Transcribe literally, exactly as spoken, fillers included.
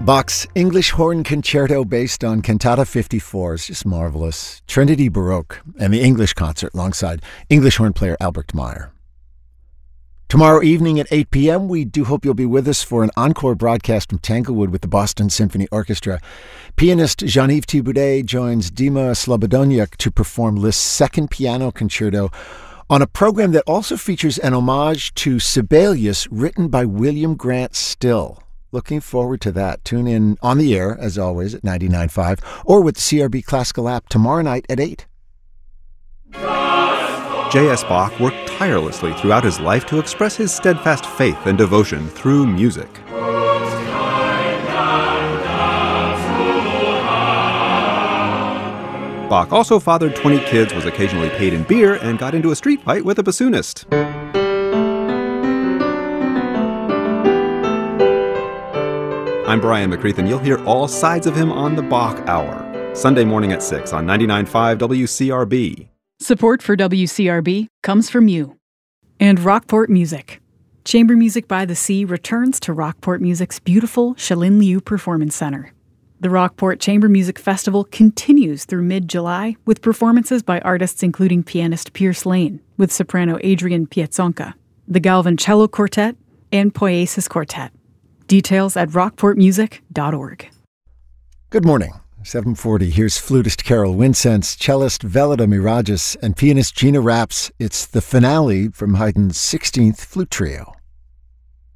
Bach's English Horn Concerto based on Cantata fifty-four is just marvelous. Trinity Baroque and the English concert alongside English horn player Albert Meyer. Tomorrow evening at eight p.m., we do hope you'll be with us for an encore broadcast from Tanglewood with the Boston Symphony Orchestra. Pianist Jean-Yves Thibaudet joins Dima Slobodaniuk to perform Liszt's second piano concerto on a program that also features an homage to Sibelius written by William Grant Still. Looking forward to that. Tune in on the air, as always, at ninety-nine point five or with the C R B Classical app tomorrow night at eight. J S. Bach worked tirelessly throughout his life to express his steadfast faith and devotion through music. Bach also fathered twenty kids, was occasionally paid in beer, and got into a street fight with a bassoonist. I'm Brian McCreath, and you'll hear all sides of him on the Bach Hour, Sunday morning at six on ninety-nine point five W C R B. Support for W C R B comes from you. And Rockport Music. Chamber Music by the Sea returns to Rockport Music's beautiful Shalin Liu Performance Center. The Rockport Chamber Music Festival continues through mid-July with performances by artists including pianist Pierce Lane with soprano Adrian Piazzonka, the Galvin Cello Quartet, and Poiesis Quartet. Details at rockport music dot org. Good morning. seven forty. Here's flutist Carol Wincense, cellist Velida Mirages, and pianist Gina Raps. It's the finale from Haydn's sixteenth Flute Trio.